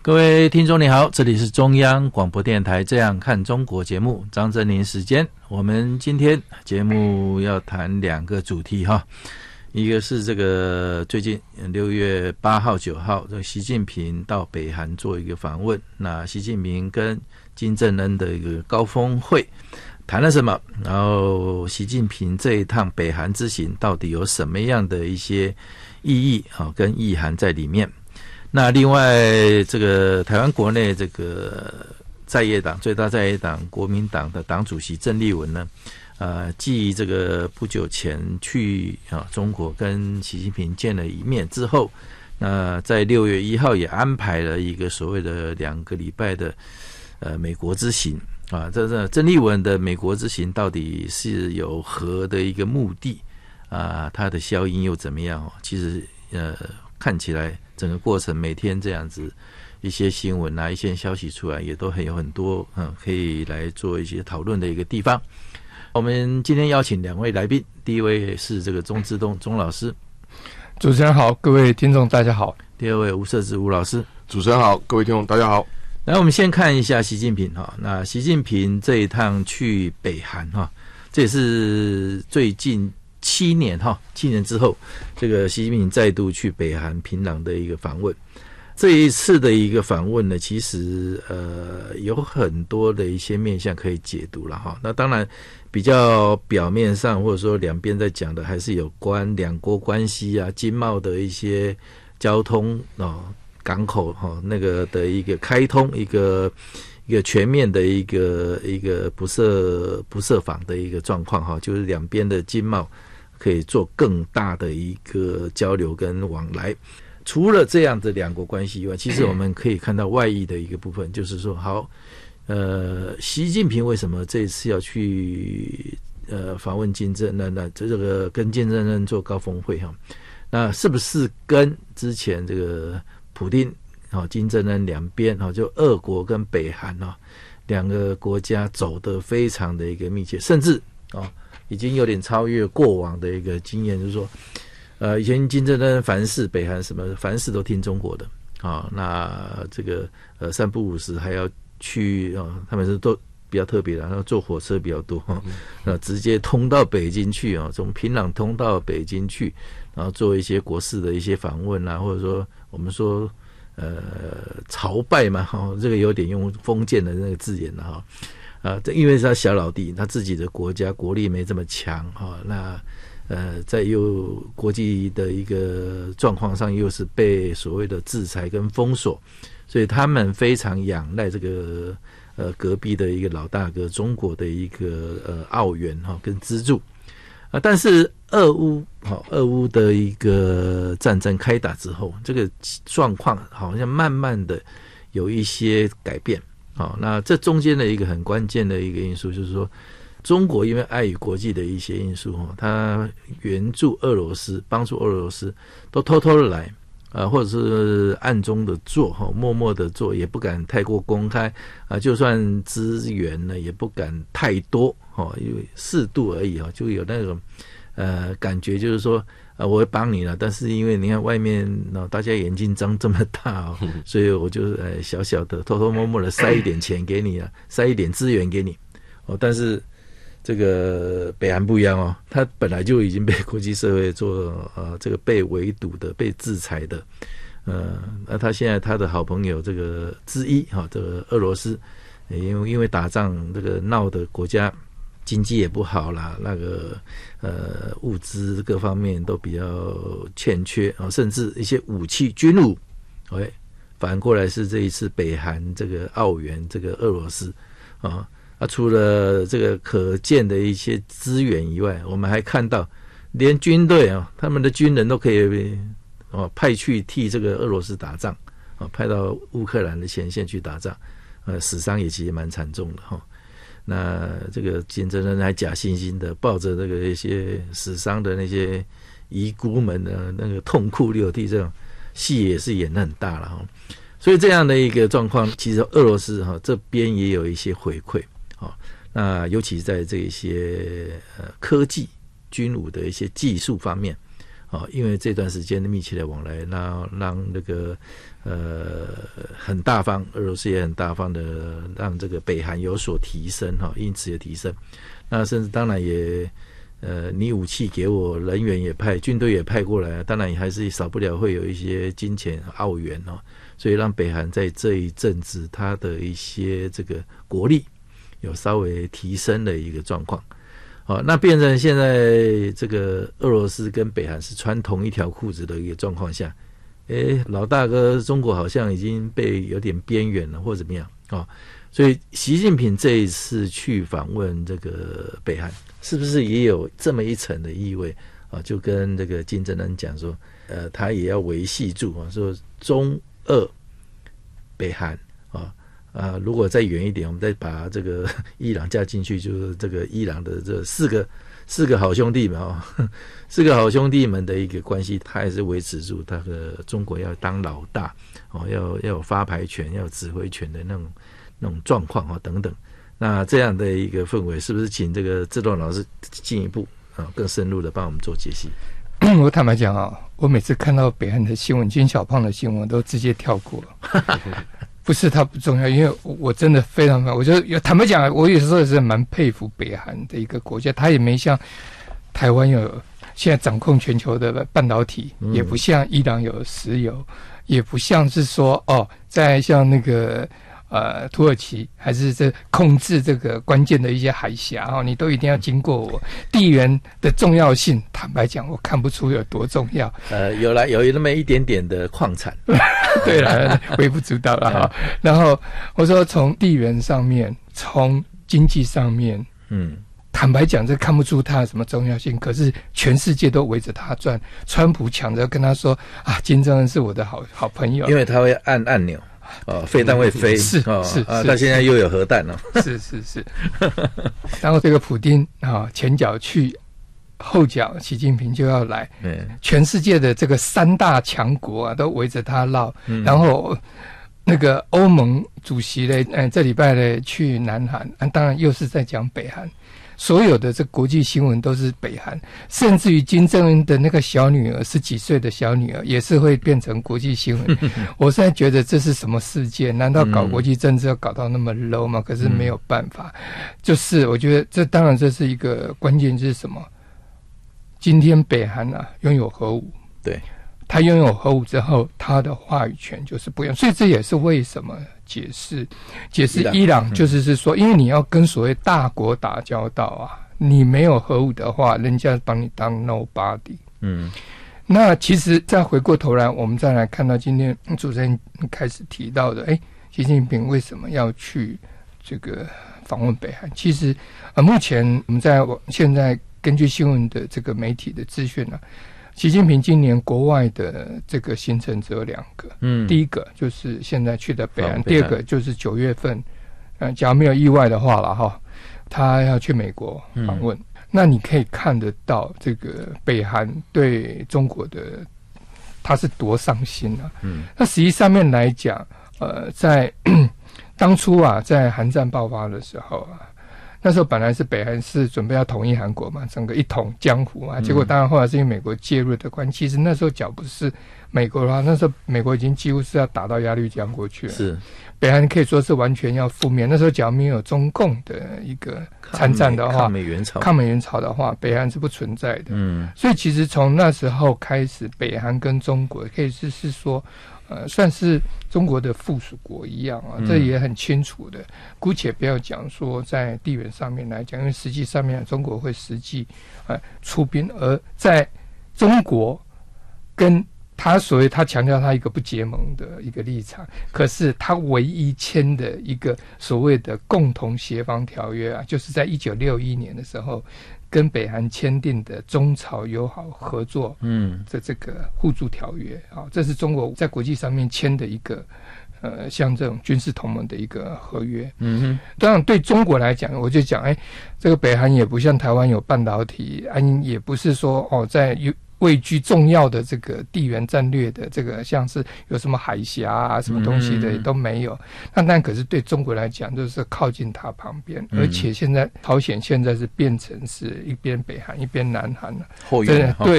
各位听众你好，这里是中央广播电台这样看中国节目，张正霖时间。我们今天节目要谈两个主题哈，一个是这个最近6月8号9号这个习近平到北韩做一个访问，那习近平跟金正恩的一个高峰会谈了什么，然后习近平这一趟北韩之行到底有什么样的一些意义跟意涵在里面。那另外这个台湾国内这个在野党最大在野党国民党的党主席郑丽文呢，继这个不久前去中国跟习近平见了一面之后，那在6月1号也安排了一个所谓的2个礼拜的美国之行啊。这郑丽文的美国之行到底是有何的一个目的啊？它的效应又怎么样？其实看起来整个过程每天这样子一些新闻一些消息出来，也都有很多可以来做一些讨论的一个地方。我们今天邀请2位来宾，第一位是这个钟之东钟老师。 主持人好，各位听众大家好。 第二位吴社志吴老师。 主持人好，各位听众大家好。 来，我们先看一下习近平那习近平这一趟去北韩这也是最近7年之后，这个习近平再度去北韩平壤的一个访问。这一次的一个访问呢，其实有很多的一些面向可以解读了那当然比较表面上或者说两边在讲的还是有关两国关系经贸的一些交通港口那个的一个开通，一个全面的一个不设防的一个状况就是两边的经贸可以做更大的一个交流跟往来。除了这样的两国关系以外，其实我们可以看到外溢的一个部分，就是说习近平为什么这一次要去访问金正恩？那这个跟金正恩做高峰会那是不是跟之前这个普丁金正恩两边就俄国跟北韩两个国家走得非常的一个密切，甚至已经有点超越过往的一个经验，就是说以前金正恩凡事北韩什么凡事都听中国的那这个3不5时还要去他们是都比较特别的，然后坐火车比较多直接通到北京去从平壤通到北京去，然后做一些国事的一些访问或者说我们说朝拜嘛这个有点用封建的那个字眼了因为是他小老弟，他自己的国家国力没这么强那在又国际的一个状况上又是被所谓的制裁跟封锁，所以他们非常仰赖这个隔壁的一个老大哥中国的一个澳元跟资助但是俄乌的一个战争开打之后，这个状况好像慢慢的有一些改变那这中间的一个很关键的一个因素就是说，中国因为碍于国际的一些因素它援助俄罗斯，帮助俄罗斯都偷偷的来或者是暗中的做默默的做，也不敢太过公开就算资源呢也不敢太多因为适度而已就有那种感觉，就是说我会帮你了，但是因为你看外面大家眼睛张这么大所以我就小小的偷偷摸摸的塞一点钱给你塞一点资源给你但是这个北韩不一样他本来就已经被国际社会做这个被围堵的被制裁的那他现在他的好朋友这个之一这个俄罗斯因为打仗这个闹的国家经济也不好啦，那个物资各方面都比较欠缺甚至一些武器军武反过来是这一次北韩这个澳元这个俄罗斯除了这个可见的一些资源以外，我们还看到连军队他们的军人都可以派去替这个俄罗斯打仗派到乌克兰的前线去打仗死伤也其实蛮惨重的那这个金正恩还假惺惺的抱着这个一些死伤的那些遗孤们的那个痛哭流涕，这种戏也是演得很大了所以这样的一个状况，其实俄罗斯这边也有一些回馈那尤其在这些科技军武的一些技术方面因为这段时间的密切的往来，让那个很大方，俄罗斯也很大方的让这个北韩有所提升因此也提升。那甚至当然也你武器给我，人员也派，军队也派过来，当然也还是少不了会有一些金钱澳元所以让北韩在这一阵子它的一些这个国力有稍微提升的一个状况。那变成现在这个俄罗斯跟北韩是穿同一条裤子的一个状况下，老大哥中国好像已经被有点边缘了，或怎么样所以习近平这一次去访问这个北韩，是不是也有这么一层的意味就跟这个金正恩讲说，他也要维系住说中俄北韩如果再远一点，我们再把这个伊朗加进去，就是这个伊朗的这四个好兄弟们四个好兄弟们的一个关系，他还是维持住他的中国要当老大要有发牌权，要有指挥权的那种状况等等。那这样的一个氛围，是不是请这个志栋老师进一步更深入的帮我们做解析？ 我坦白讲我每次看到北韩的新闻，金小胖的新闻都直接跳过不是它不重要，因为我真的非常我就坦白讲，我有时候也是蛮佩服北韩的一个国家，它也没像台湾有现在掌控全球的半导体，也不像伊朗有石油，也不像是说在像那个土耳其还是这控制这个关键的一些海峡你都一定要经过我。地缘的重要性，坦白讲，我看不出有多重要。 有那么一点点的矿产， 对了，微不足道了然后我说从地缘上面，从经济上面，坦白讲，这看不出它的什么重要性。可是全世界都围着他转，川普抢着跟他说金正恩是我的好朋友， 因为他会按按钮。飞弹会飞， 是他现在又有核弹了， 是然后这个普丁前脚去，后脚习近平就要来，全世界的这个三大强国都围着他绕，然后那个欧盟主席呢，这礼拜呢去南韩，当然又是在讲北韩。所有的这国际新闻都是北韩，甚至于金正恩的那个小女儿，10几岁的小女儿也是会变成国际新闻。我现在觉得这是什么世界？难道搞国际政治要搞到那么 low 吗？可是没有办法，就是我觉得当然这是一个关键，就是什么？今天北韩拥有核武， 对， 他拥有核武之后，他的话语权就是不一样，所以这也是为什么解释伊朗就是说，因为你要跟所谓大国打交道你没有核武的话，人家把你当 nobody。那其实再回过头来，我们再来看到今天主持人开始提到的，习近平为什么要去这个访问北韩？其实目前我们现在根据新闻的这个媒体的资讯习近平今年国外的这个行程只有2个，第一个就是现在去的北韩，第二个就是9月份，假如没有意外的话了他要去美国访问。那你可以看得到这个北韩对中国的他是多上心那实际上面来讲，在当初在韩战爆发的时候那时候本来是北韩是准备要统一韩国嘛，整个一统江湖结果当然后来是因为美国介入的关系，其实那时候假如不是美国的话，那时候美国已经几乎是要打到鸭绿江过去了，是北韩可以说是完全要覆灭。那时候假如没有中共的一个参战的话，抗美援朝的话，北韩是不存在的。所以其实从那时候开始，北韩跟中国可以是说算是中国的附属国一样这也很清楚的。姑且不要讲说在地缘上面来讲，因为实际上面中国会实际出兵，而在中国跟他他强调他一个不结盟的一个立场，可是他唯一签的一个所谓的共同协防条约就是在1961年的时候跟北韩签订的中朝友好合作的这个互助条约这是中国在国际上面签的一个像这种军事同盟的一个合约。当然对中国来讲，我就讲这个北韩也不像台湾有半导体，也不是说在位居重要的这个地缘战略的这个像是有什么海峡什么东西的都没有。但可是对中国来讲就是靠近它旁边，而且现在朝鲜现在是变成是一边北韩一边南韩了， 后援对